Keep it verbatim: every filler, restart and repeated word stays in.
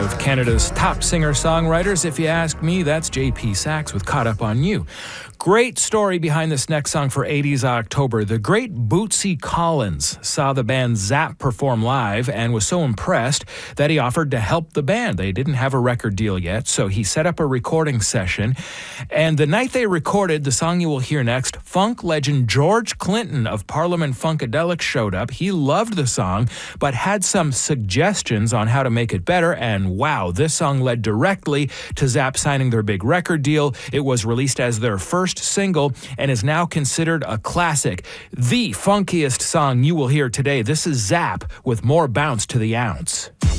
of Canada's top singer-songwriters. If you ask me, that's J P Saxe with Caught Up on You. Great story behind this next song for eighties October. The great Bootsy Collins saw the band Zapp perform live and was so impressed that he offered to help the band. They didn't have a record deal yet, so he set up a recording session. And the night they recorded the song you will hear next, funk legend George Clinton of Parliament Funkadelic showed up. He loved the song, but had some suggestions on how to make it better. And wow, this song led directly to Zapp signing their big record deal. It was released as their first single and is now considered a classic. The funkiest song you will hear today. This is Zapp with More Bounce to the Ounce.